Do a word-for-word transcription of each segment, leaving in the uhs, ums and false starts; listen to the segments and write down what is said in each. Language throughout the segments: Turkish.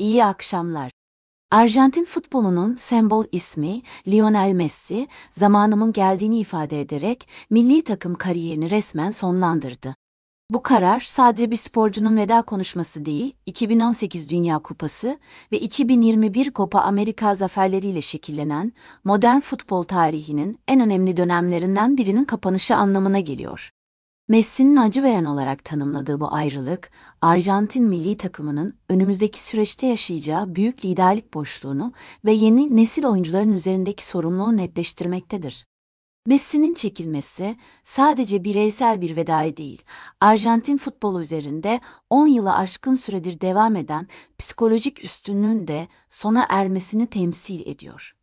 İyi akşamlar. Arjantin futbolunun sembol ismi Lionel Messi, zamanımın geldiğini ifade ederek milli takım kariyerini resmen sonlandırdı. Bu karar sadece bir sporcunun veda konuşması değil, iki bin on sekiz Dünya Kupası ve iki bin yirmi bir Copa America zaferleriyle şekillenen modern futbol tarihinin en önemli dönemlerinden birinin kapanışı anlamına geliyor. Messi'nin acı veren olarak tanımladığı bu ayrılık, Arjantin milli takımının önümüzdeki süreçte yaşayacağı büyük liderlik boşluğunu ve yeni nesil oyuncuların üzerindeki sorumluluğu netleştirmektedir. Messi'nin çekilmesi sadece bireysel bir veda değil, Arjantin futbolu üzerinde on yılı aşkın süredir devam eden psikolojik üstünlüğün de sona ermesini temsil ediyor.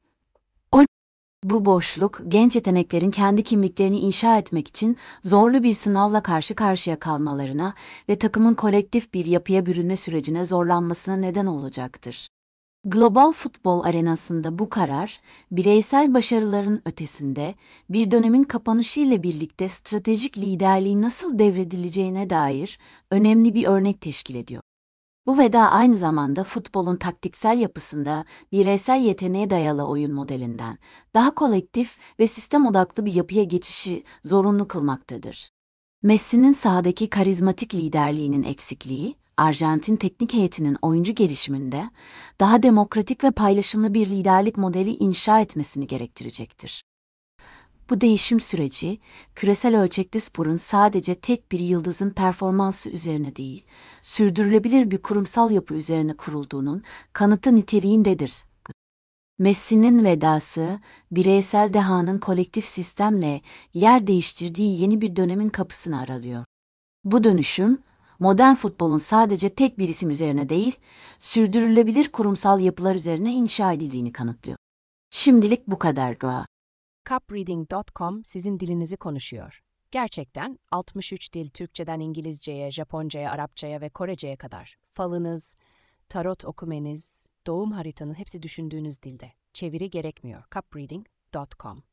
Bu boşluk, genç yeteneklerin kendi kimliklerini inşa etmek için zorlu bir sınavla karşı karşıya kalmalarına ve takımın kolektif bir yapıya bürünme sürecine zorlanmasına neden olacaktır. Global futbol arenasında bu karar, bireysel başarıların ötesinde bir dönemin kapanışı ile birlikte stratejik liderliğin nasıl devredileceğine dair önemli bir örnek teşkil ediyor. Bu veda aynı zamanda futbolun taktiksel yapısında bireysel yeteneğe dayalı oyun modelinden daha kolektif ve sistem odaklı bir yapıya geçişi zorunlu kılmaktadır. Messi'nin sahadaki karizmatik liderliğinin eksikliği, Arjantin teknik heyetinin oyuncu gelişiminde daha demokratik ve paylaşımlı bir liderlik modeli inşa etmesini gerektirecektir. Bu değişim süreci, küresel ölçekte sporun sadece tek bir yıldızın performansı üzerine değil, sürdürülebilir bir kurumsal yapı üzerine kurulduğunun kanıtı niteliğindedir. Messi'nin vedası, bireysel dehanın kolektif sistemle yer değiştirdiği yeni bir dönemin kapısını aralıyor. Bu dönüşüm, modern futbolun sadece tek bir isim üzerine değil, sürdürülebilir kurumsal yapılar üzerine inşa edildiğini kanıtlıyor. Şimdilik bu kadar Doğa. cup reading nokta com sizin dilinizi konuşuyor. Gerçekten altmış üç dil, Türkçeden İngilizceye, Japoncaya, Arapçaya ve Korece'ye kadar. Falınız, tarot okumeniz, doğum haritanız hepsi düşündüğünüz dilde. Çeviri gerekmiyor. cup reading nokta com